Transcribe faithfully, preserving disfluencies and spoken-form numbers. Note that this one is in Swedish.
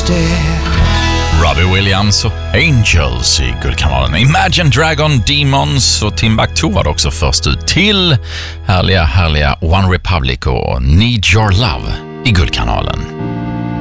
stare. Robbie Williams och Angels i Guldkanalen. Imagine Dragon, Demons och Timbuktu var också först ut till härliga, härliga One Republic och Need Your Love i Guldkanalen.